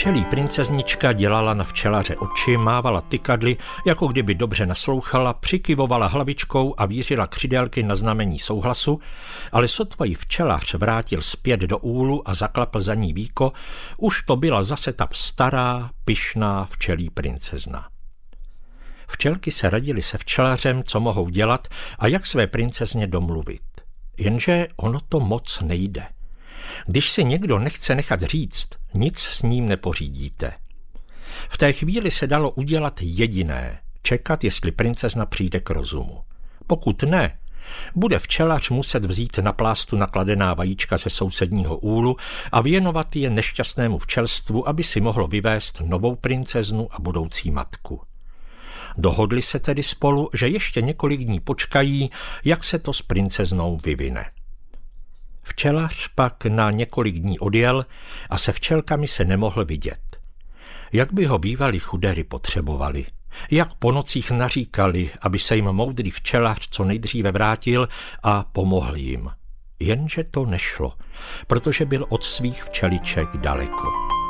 Včelí princeznička dělala na včelaře oči, mávala tykadly, jako kdyby dobře naslouchala, přikyvovala hlavičkou a vířila křidélky na znamení souhlasu, ale sotva ji včelař vrátil zpět do úlu a zaklapl za ní víko, už to byla zase ta stará, pyšná včelí princezna. Včelky se radily se včelařem, co mohou dělat a jak své princezně domluvit. Jenže ono to moc nejde. Když si někdo nechce nechat říct, nic s ním nepořídíte. V té chvíli se dalo udělat jediné, čekat, jestli princezna přijde k rozumu. Pokud ne, bude včelař muset vzít na plástu nakladená vajíčka ze sousedního úlu a věnovat je nešťastnému včelstvu, aby si mohlo vyvést novou princeznu a budoucí matku. Dohodli se tedy spolu, že ještě několik dní počkají, jak se to s princeznou vyvine. Včelař pak na několik dní odjel a se včelkami se nemohl vidět. Jak by ho bývali chudéry potřebovali, jak po nocích naříkali, aby se jim moudrý včelař co nejdříve vrátil a pomohl jim. Jenže to nešlo, protože byl od svých včeliček daleko.